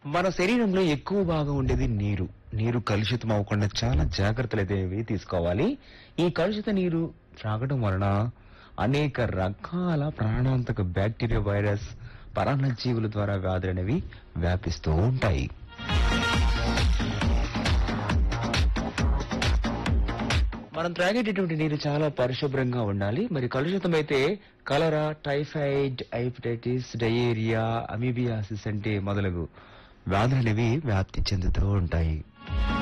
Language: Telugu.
మన శరీరంలో ఎక్కువ భాగం ఉండేది నీరు. నీరు కలుషితం అవ్వకుండా చాలా జాగ్రత్తలు అయితే తీసుకోవాలి. ఈ కలుషిత నీరు త్రాగడం వలన అనేక రకాల ప్రాణాంతక బ్యాక్టీరియా, వైరస్, పరాన్నజీవుల ద్వారా వ్యాధులు అనేవి వ్యాపిస్తూ ఉంటాయి. మనం త్రాగేటటువంటి నీరు చాలా పరిశుభ్రంగా ఉండాలి. మరి కలుషితమైతే కలరా, టైఫాయిడ్, హెపటైటిస్, డయేరియా, అమీబియాసిస్ అంటే మొదలగు వ్యాధులు అనేవి వ్యాప్తి చెందుతూ ఉంటాయి.